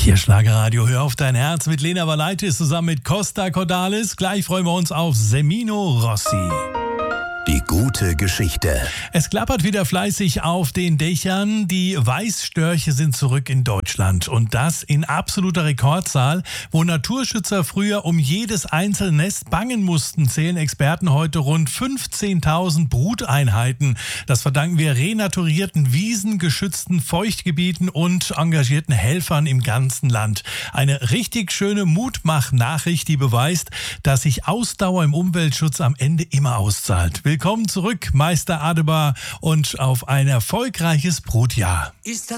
Hier Schlagerradio, hör auf dein Herz mit Lena Valaitis zusammen mit Costa Cordalis. Gleich freuen wir uns auf Semino Rossi. Die gute Geschichte. Es klappert wieder fleißig auf den Dächern. Die Weißstörche sind zurück in Deutschland. Und das in absoluter Rekordzahl. Wo Naturschützer früher um jedes einzelne Nest bangen mussten, zählen Experten heute rund 15.000 Bruteinheiten. Das verdanken wir renaturierten Wiesen, geschützten Feuchtgebieten und engagierten Helfern im ganzen Land. Eine richtig schöne Mutmach-Nachricht, die beweist, dass sich Ausdauer im Umweltschutz am Ende immer auszahlt. Willkommen zurück, Meister Adebar, und auf ein erfolgreiches Brutjahr.